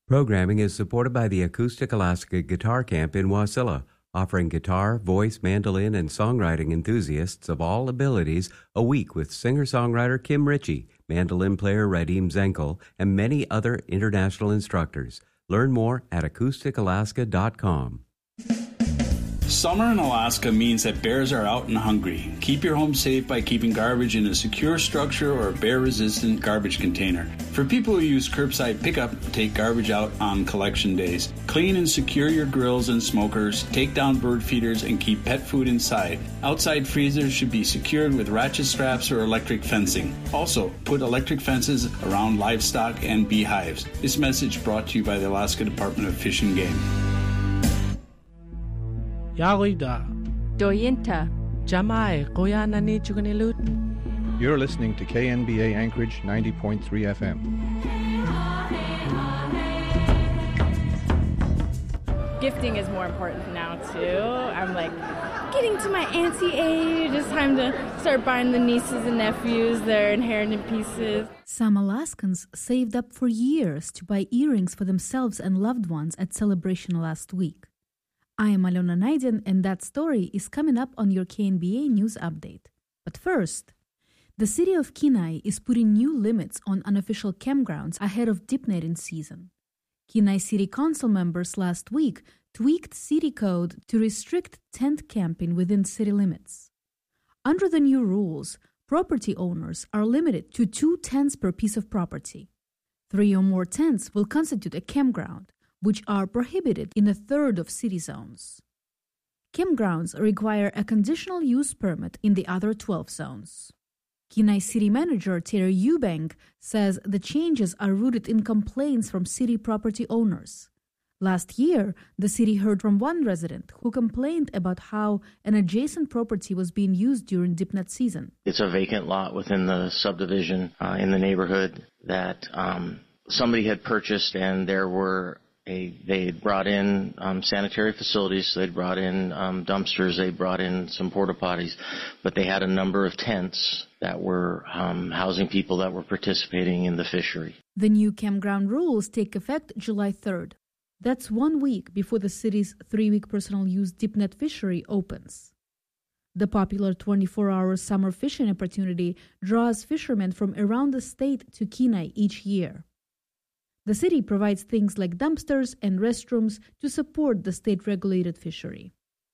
Programming is supported by the Acoustic Alaska Guitar Camp in Wasilla, offering guitar, voice, mandolin, and songwriting enthusiasts of all abilities a week with singer-songwriter Kim Ritchie, mandolin player Radim Zenkel, and many other international instructors. Learn more at acousticalaska.com. Summer in Alaska means that bears are out and hungry. Keep your home safe by keeping garbage in a secure structure or a bear-resistant garbage container. For people who use curbside pickup, take garbage out on collection days. Clean and secure your grills and smokers, take down bird feeders, and keep pet food inside. Outside freezers should be secured with ratchet straps or electric fencing. Also, put electric fences around livestock and beehives. This message brought to you by the Alaska Department of Fish and Game. Yarida. Doyinta. Jamai, Goyanani Chugunilut. You're listening to KNBA Anchorage 90.3 FM. Gifting is more important now, too. I'm like getting to my auntie age. It's time to start buying the nieces and nephews their inherited pieces. Some Alaskans saved up for years to buy earrings for themselves and loved ones at Celebration last week. I am Alona Naidin, and that story is coming up on your KNBA News Update. But first, the city of Kenai is putting new limits on unofficial campgrounds ahead of dip netting season. Kenai City Council members last week tweaked city code to restrict tent camping within city limits. Under the new rules, property owners are limited to 2 tents per piece of property. 3 or more tents will constitute a campground, which are prohibited in a third of city zones. Campgrounds require a conditional use permit in the other 12 zones. Kenai City Manager Terry Eubank says the changes are rooted in complaints from city property owners. Last year, the city heard from one resident who complained about how an adjacent property was being used during dipnet season. It's a vacant lot within the subdivision in the neighborhood that somebody had purchased, and they brought in sanitary facilities, so they'd brought in dumpsters, they brought in some porta potties, but they had a number of tents that were housing people that were participating in the fishery. The new campground rules take effect July 3rd. That's 1 week before the city's 3-week personal use dipnet fishery opens. The popular 24-hour summer fishing opportunity draws fishermen from around the state to Kenai each year. The city provides things like dumpsters and restrooms to support the state-regulated fishery.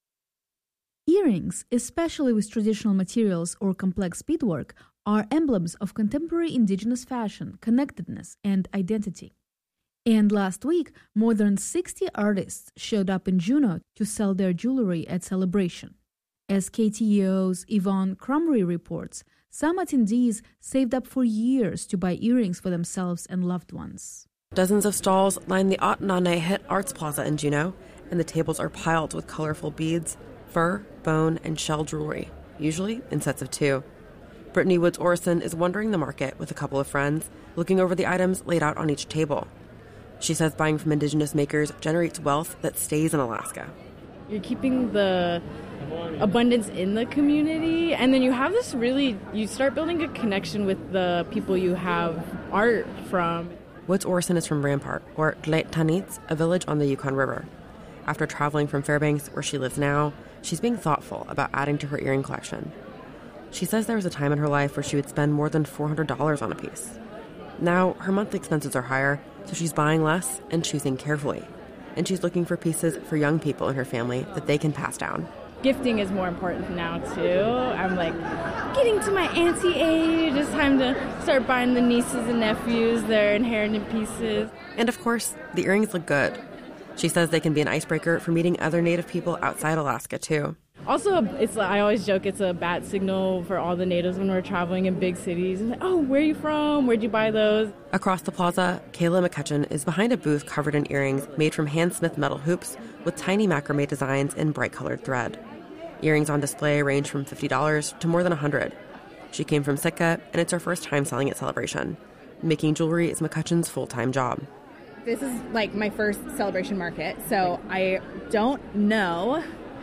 Earrings, especially with traditional materials or complex beadwork, are emblems of contemporary indigenous fashion, connectedness, and identity. And last week, more than 60 artists showed up in Juneau to sell their jewelry at Celebration. As KTEO's Yvonne Crumry reports, some attendees saved up for years to buy earrings for themselves and loved ones. Dozens of stalls line the Atanane Het Arts Plaza in Juneau, and the tables are piled with colorful beads, fur, bone, and shell jewelry, usually in sets of 2. Brittany Woods Orison is wandering the market with a couple of friends, looking over the items laid out on each table. She says buying from indigenous makers generates wealth that stays in Alaska. You're keeping the abundance in the community, and then you have this you start building a connection with the people you have art from. Woods Orison is from Rampart, or Gleit Tanits, a village on the Yukon River. After traveling from Fairbanks, where she lives now, she's being thoughtful about adding to her earring collection. She says there was a time in her life where she would spend more than $400 on a piece. Now, her monthly expenses are higher, so she's buying less and choosing carefully. And she's looking for pieces for young people in her family that they can pass down. Gifting is more important now, too. I'm like getting to my auntie age. It's time to start buying the nieces and nephews their inherited pieces. And of course, the earrings look good. She says they can be an icebreaker for meeting other Native people outside Alaska, too. Also, I always joke it's a bat signal for all the natives when we're traveling in big cities. It's like, oh, where are you from? Where'd you buy those? Across the plaza, Kayla McCutcheon is behind a booth covered in earrings made from hand-smith metal hoops with tiny macrame designs in bright-colored thread. Earrings on display range from $50 to more than $100. She came from Sitka, and it's her first time selling at Celebration. Making jewelry is McCutcheon's full-time job. This is like my first Celebration market, so I don't know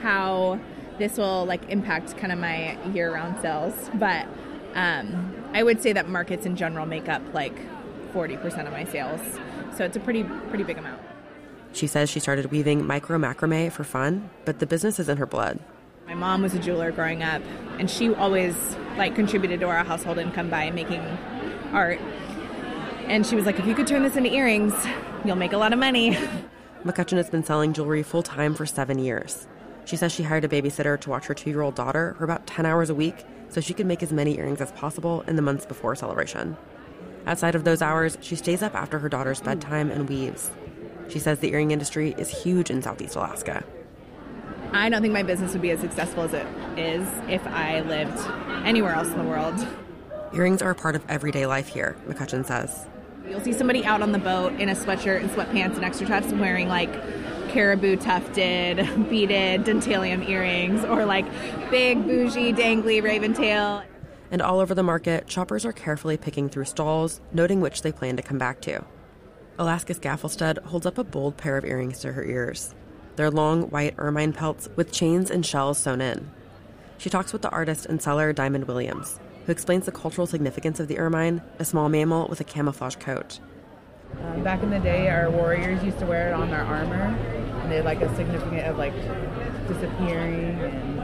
how this will impact kind of my year-round sales, but I would say that markets in general make up 40% of my sales. So it's a pretty big amount. She says she started weaving micro macrame for fun, but the business is in her blood. My mom was a jeweler growing up, and she always contributed to our household income by making art. And she was like, if you could turn this into earrings, you'll make a lot of money. McCutcheon has been selling jewelry full-time for 7 years. She says she hired a babysitter to watch her 2-year-old daughter for about 10 hours a week so she could make as many earrings as possible in the months before celebration. Outside of those hours, she stays up after her daughter's bedtime and weaves. She says the earring industry is huge in Southeast Alaska. I don't think my business would be as successful as it is if I lived anywhere else in the world. Earrings are a part of everyday life here, McCutcheon says. You'll see somebody out on the boat in a sweatshirt and sweatpants and extra tufts wearing caribou tufted, beaded dentalium earrings or big bougie dangly raven tail. And all over the market, shoppers are carefully picking through stalls, noting which they plan to come back to. Alaska Scaffoldstead holds up a bold pair of earrings to her ears. They're long, white ermine pelts with chains and shells sewn in. She talks with the artist and seller Diamond Williams, who explains the cultural significance of the ermine, a small mammal with a camouflage coat. Back in the day, our warriors used to wear it on their armor, and they had a significance of disappearing and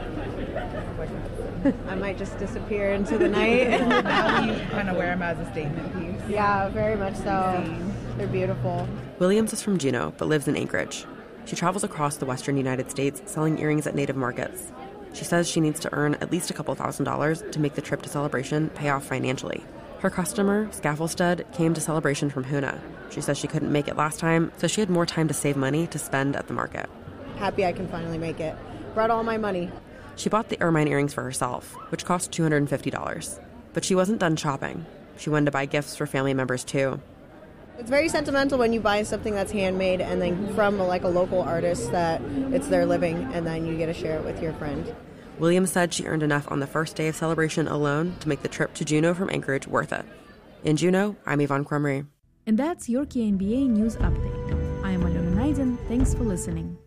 I might just disappear into the night. Now you kind of wear them as a statement piece. Yeah, very much so. They're beautiful. Williams is from Juneau, but lives in Anchorage. She travels across the western United States selling earrings at native markets. She says she needs to earn at least a couple $1,000s to make the trip to Celebration pay off financially. Her customer, Scaffoldstead, came to Celebration from Hoonah. She says she couldn't make it last time, so she had more time to save money to spend at the market. Happy I can finally make it. Brought all my money. She bought the ermine earrings for herself, which cost $250. But she wasn't done shopping. She wanted to buy gifts for family members, too. It's very sentimental when you buy something that's handmade and then from a local artist that it's their living, and then you get to share it with your friend. Williams said she earned enough on the first day of Celebration alone to make the trip to Juneau from Anchorage worth it. In Juneau, I'm Yvonne Crumry. And that's your KNBA News Update. I'm Alona Naiden. Thanks for listening.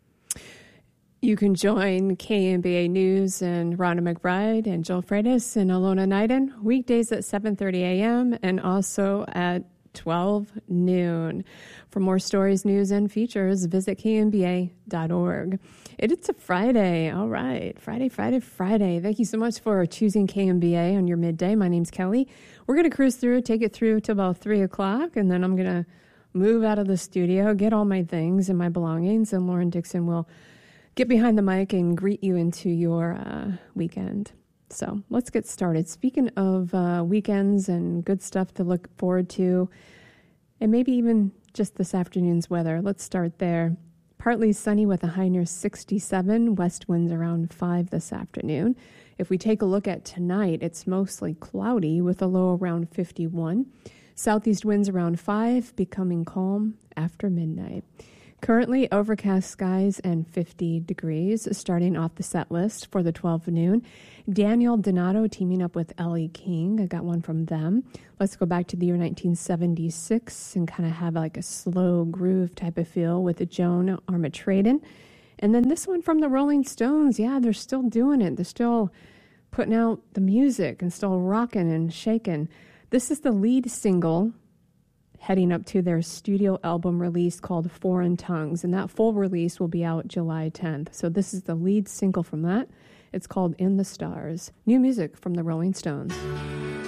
You can join KNBA News and Rhonda McBride and Jill Freitas and Alona Naiden weekdays at 7:30 a.m. and also at 12 noon. For more stories, news, and features, visit knba.org. It's a Friday. All right. Friday. Thank you so much for choosing KNBA on your midday. My name's Kelly. We're going to cruise through, take it through to about 3 o'clock, and then I'm going to move out of the studio, get all my things and my belongings, and Lauren Dixon will get behind the mic and greet you into your weekend. So let's get started. Speaking of weekends and good stuff to look forward to, and maybe even just this afternoon's weather, let's start there. Partly sunny with a high near 67, west winds around 5 this afternoon. If we take a look at tonight, it's mostly cloudy with a low around 51. Southeast winds around 5, becoming calm after midnight. Currently overcast skies and 50 degrees, starting off the set list for the 12 noon. Daniel Donato teaming up with Ellie King. I got one from them. Let's go back to the year 1976 and kind of have a slow groove type of feel with Joan Armatradin. And then this one from the Rolling Stones. Yeah, they're still doing it. They're still putting out the music and still rocking and shaking. This is the lead single heading up to their studio album release called Foreign Tongues, and that full release will be out July 10th. So this is the lead single from that. It's called In the Stars. New music from the Rolling Stones.